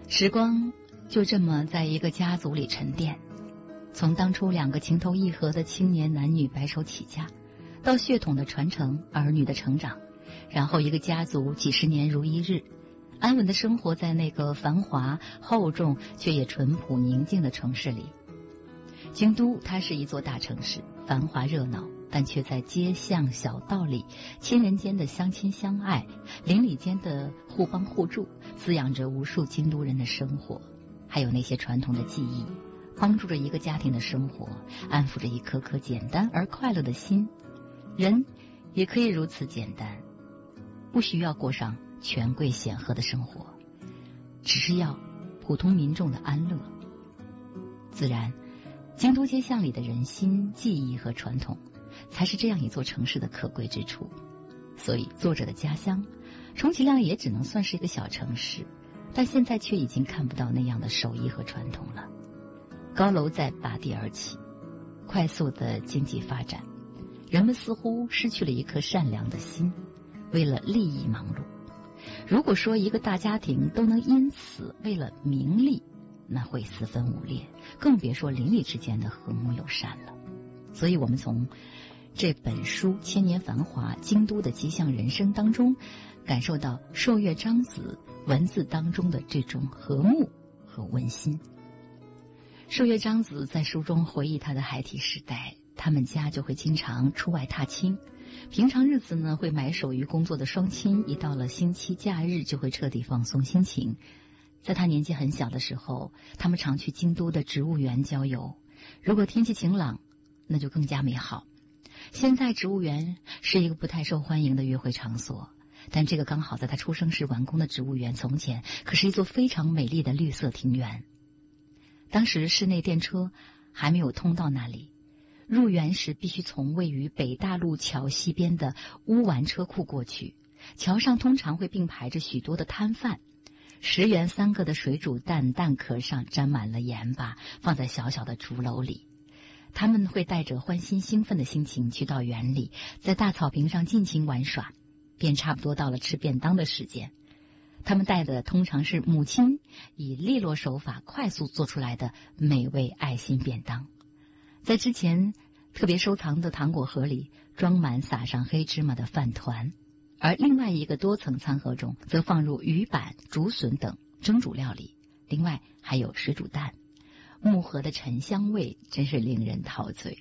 时光就这么在一个家族里沉淀，从当初2个情投意合的青年男女白手起家，到血统的传承、儿女的成长，然后一个家族几十年如一日，安稳的生活在那个繁华厚重却也淳朴宁静的城市里。京都它是一座大城市，繁华热闹，但却在街巷小道里，亲人间的相亲相爱，邻里间的互帮互助，滋养着无数京都人的生活。还有那些传统的技艺，帮助着一个家庭的生活，安抚着一颗颗简单而快乐的心。人也可以如此简单，不需要过上权贵显赫的生活，只是要普通民众的安乐。自然，京都街巷里的人心、技艺和传统，才是这样一座城市的可贵之处。所以作者的家乡充其量也只能算是一个小城市，但现在却已经看不到那样的手艺和传统了。高楼在拔地而起，快速的经济发展，人们似乎失去了一颗善良的心，为了利益忙碌。如果说一个大家庭都能因此为了名利，那会四分五裂，更别说邻里之间的和睦友善了。所以我们从这本书《千年繁华：京都的吉祥人生》当中，感受到寿月章子文字当中的这种和睦和温馨。寿月章子在书中回忆他的孩提时代，他们家就会经常出外踏青，平常日子呢会埋首于工作的双亲，一到了星期假日就会彻底放松心情。在他年纪很小的时候，他们常去京都的植物园郊游，如果天气晴朗，那就更加美好。现在植物园是一个不太受欢迎的约会场所，但这个刚好在他出生时完工的植物园，从前可是一座非常美丽的绿色庭园。当时室内电车还没有通到那里，入园时必须从位于北大路桥西边的乌丸车库过去。桥上通常会并排着许多的摊贩，10元3个的水煮蛋，蛋壳上沾满了盐巴，放在小小的竹篓里。他们会带着欢欣兴奋的心情去到园里，在大草坪上尽情玩耍，便差不多到了吃便当的时间。他们带的通常是母亲以利落手法快速做出来的美味爱心便当，在之前特别收藏的糖果盒里装满撒上黑芝麻的饭团，而另外一个多层餐盒中则放入鱼板、竹笋等蒸煮料理，另外还有水煮蛋。木盒的沉香味真是令人陶醉。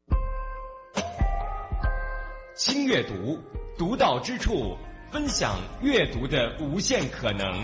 轻阅读，独到之处，分享阅读的无限可能。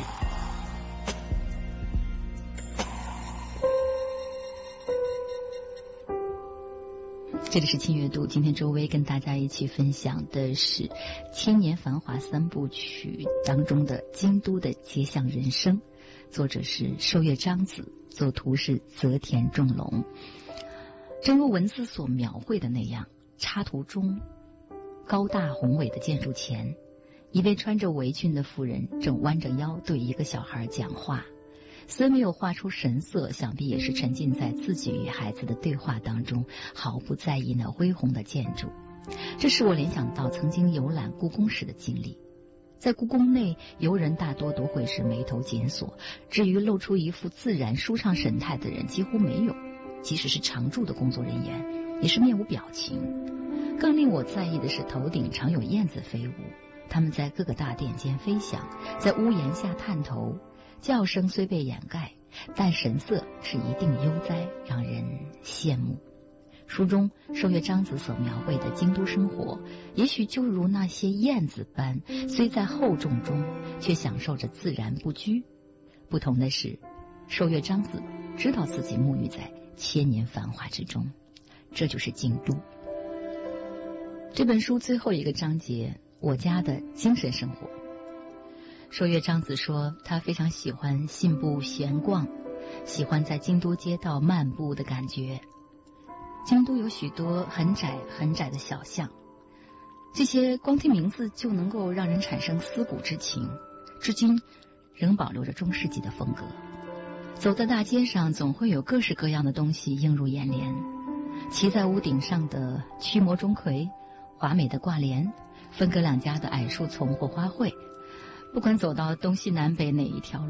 这里是轻阅读，今天周薇跟大家一起分享的是《千年繁华3部曲》当中的京都的街巷人生，作者是寿月章子，作图是泽田重隆。正如文字所描绘的那样，插图中高大宏伟的建筑前，一位穿着围裙的妇人正弯着腰对一个小孩讲话，虽没有画出神色，想必也是沉浸在自己与孩子的对话当中，毫不在意那恢宏的建筑。这使我联想到曾经游览故宫时的经历。在故宫内，游人大多都会是眉头紧锁，至于露出一副自然舒畅神态的人几乎没有，即使是常驻的工作人员也是面无表情。更令我在意的是，头顶常有燕子飞舞，它们在各个大殿间飞翔，在屋檐下探头，叫声虽被掩盖，但神色是一定悠哉，让人羡慕。书中寿月章子所描绘的京都生活，也许就如那些燕子般，虽在厚重中，却享受着自然不拘。不同的是，寿月章子知道自己沐浴在千年繁华之中，这就是京都。这本书最后一个章节，我家的精神生活。寿月章子说，他非常喜欢信步闲逛，喜欢在京都街道漫步的感觉。京都有许多很窄很窄的小巷，这些光听名字就能够让人产生思古之情，至今仍保留着中世纪的风格。走在大街上，总会有各式各样的东西映入眼帘，骑在屋顶上的驱魔钟馗，华美的挂帘，分隔两家的矮树丛或花卉。不管走到东西南北哪一条路，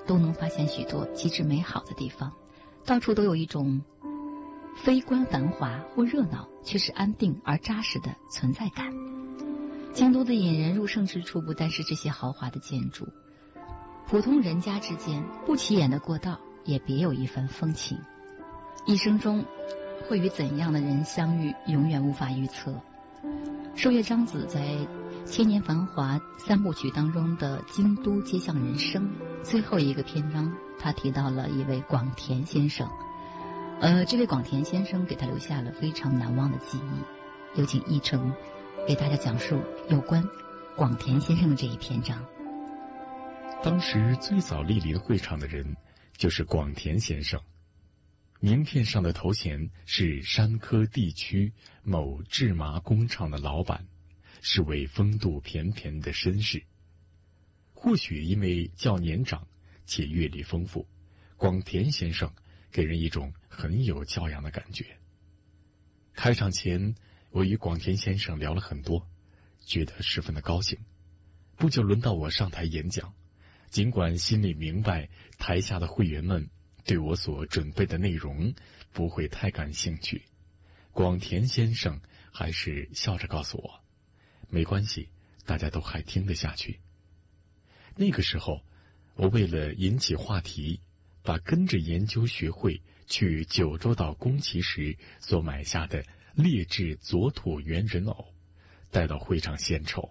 都能发现许多极致美好的地方，到处都有一种非观繁华或热闹，却是安定而扎实的存在感。京都的引人入胜之处不单是这些豪华的建筑，普通人家之间不起眼的过道也别有一番风情。一生中会与怎样的人相遇，永远无法预测。寿月章子在《千年繁华》三部曲当中的京都街巷人生最后一个篇章，他提到了一位广田先生。这位广田先生给他留下了非常难忘的记忆。有请奕成给大家讲述有关广田先生的这一篇章。 当时最早莅临会场的人就是广田先生，名片上的头衔是山科地区某制麻工厂的老板，是位风度翩翩的绅士。或许因为较年长且阅历丰富，广田先生给人一种很有教养的感觉。开场前，我与广田先生聊了很多，觉得十分的高兴。不久轮到我上台演讲，尽管心里明白台下的会员们对我所准备的内容不会太感兴趣，广田先生还是笑着告诉我，没关系，大家都还听得下去。那个时候，我为了引起话题，把跟着研究学会去九州岛宫崎时所买下的劣质佐土猿人偶带到会场献丑。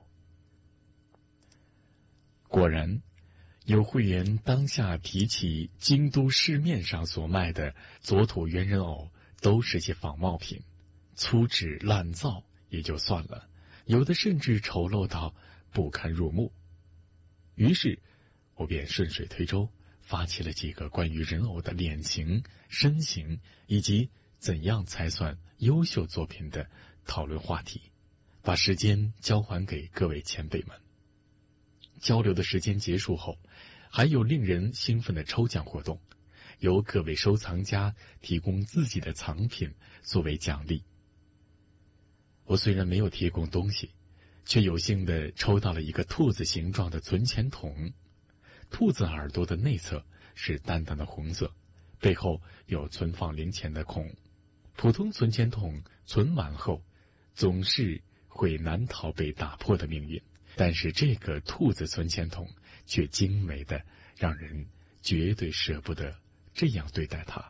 果然，有会员当下提起京都市面上所卖的佐土猿人偶都是些仿冒品，粗制滥造也就算了，有的甚至丑陋到不堪入目。于是我便顺水推舟，发起了几个关于人偶的脸型、身形以及怎样才算优秀作品的讨论话题，把时间交还给各位前辈们。交流的时间结束后，还有令人兴奋的抽奖活动，由各位收藏家提供自己的藏品作为奖励。我虽然没有提供东西，却有幸地抽到了一个兔子形状的存钱筒。兔子耳朵的内侧是淡淡的红色，背后有存放零钱的孔。普通存钱筒存满后总是会难逃被打破的命运，但是这个兔子存钱筒却精美的让人绝对舍不得这样对待它。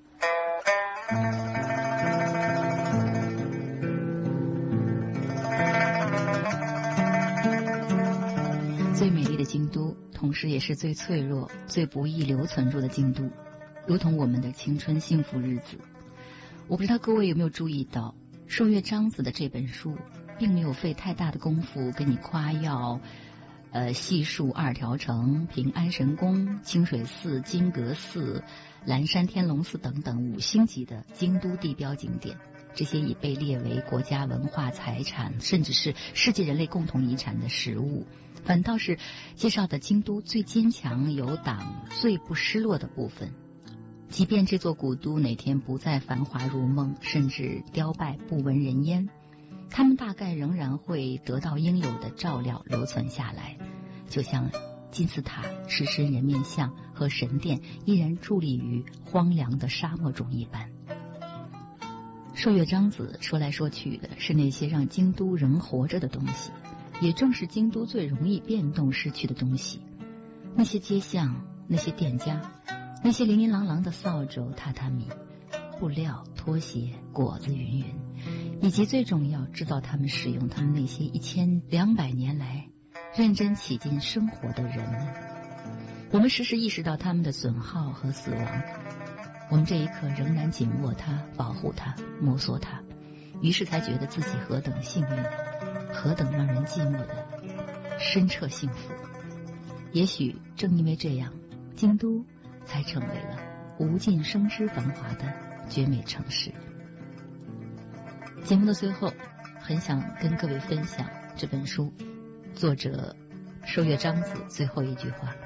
最美丽的京都，同时也是最脆弱、最不易留存住的京都，如同我们的青春幸福日子。我不知道各位有没有注意到，寿月章子的这本书并没有费太大的功夫跟你夸耀细数二条城、平安神宫、清水寺、金阁寺、蓝山天龙寺等等5星级的京都地标景点，这些已被列为国家文化财产甚至是世界人类共同遗产的实物，反倒是介绍的京都最坚强有党、最不失落的部分。即便这座古都哪天不再繁华如梦，甚至凋败不闻人烟，他们大概仍然会得到应有的照料，留存下来，就像金字塔、狮身人面像和神殿依然伫立于荒凉的沙漠中一般。寿月章子说来说去的是那些让京都仍活着的东西，也正是京都最容易变动失去的东西。那些街巷，那些店家，那些琳琳琅琅的扫帚、榻榻米、布料、拖鞋、果子云云，以及最重要制造他们、使用他们那些1200年来认真起劲生活的人们。我们时时意识到他们的损耗和死亡，我们这一刻仍然紧握它、保护它、摩挲它，于是才觉得自己何等幸运，何等让人寂寞的深彻幸福。也许正因为这样，京都才成为了无尽生之繁华的绝美城市。节目的最后，很想跟各位分享这本书作者寿月章子最后一句话：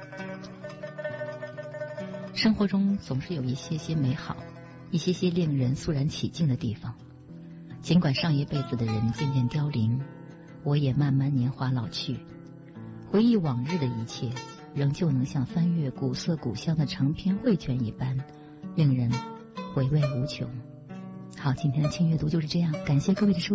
生活中总是有一些些美好，一些些令人肃然起敬的地方。尽管上一辈子的人渐渐凋零，我也慢慢年华老去，回忆往日的一切， 仍旧能像翻阅古色古香的长篇绘卷一般，令人回味无穷。好，今天的轻阅读就是这样，感谢各位的收听。